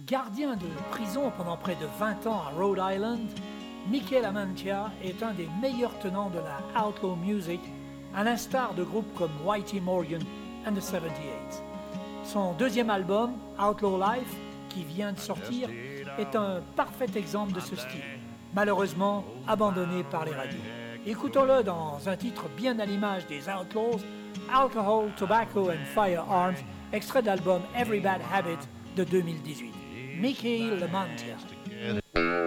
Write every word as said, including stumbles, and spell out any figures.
Gardien de prison pendant près de vingt ans à Rhode Island, Mickey LaMantia est un des meilleurs tenants de la outlaw music, à l'instar de groupes comme Whitey Morgan and the seventy-eight. Son deuxième album, Outlaw Life, qui vient de sortir, est un parfait exemple de ce style, malheureusement abandonné par les radios. Écoutons-le dans un titre bien à l'image des Outlaws, Alcohol, Tobacco and Firearms, extrait de l'album Every Bad Habit de deux mille dix-huit. Mickey LaMantia.